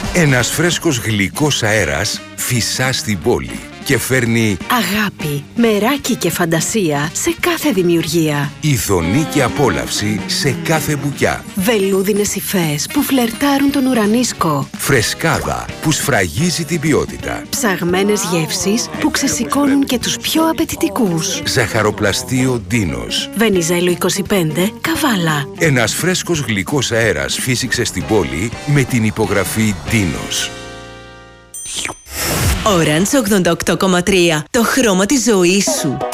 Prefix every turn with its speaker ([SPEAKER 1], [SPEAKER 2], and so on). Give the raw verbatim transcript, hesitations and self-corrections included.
[SPEAKER 1] Ένας φρέσκος γλυκός αέρας φυσά στην πόλη και φέρνει
[SPEAKER 2] αγάπη, μεράκι και φαντασία σε κάθε δημιουργία.
[SPEAKER 1] ειδονή και απόλαυση σε κάθε μπουκιά.
[SPEAKER 2] Βελούδινες υφές που φλερτάρουν τον ουρανίσκο.
[SPEAKER 1] Φρεσκάδα που σφραγίζει την ποιότητα.
[SPEAKER 2] Ψαγμένες γεύσεις που ξεσηκώνουν και τους πιο απαιτητικούς.
[SPEAKER 1] Ζαχαροπλαστείο Ντίνος.
[SPEAKER 2] Βενιζέλο είκοσι πέντε, Καβάλα.
[SPEAKER 1] Ένας φρέσκος γλυκός αέρας φύσηξε στην πόλη με την υπογραφή Ντίνος.
[SPEAKER 3] Orange ογδόντα οκτώ κόμμα τρία. Το χρώμα της ζωής σου.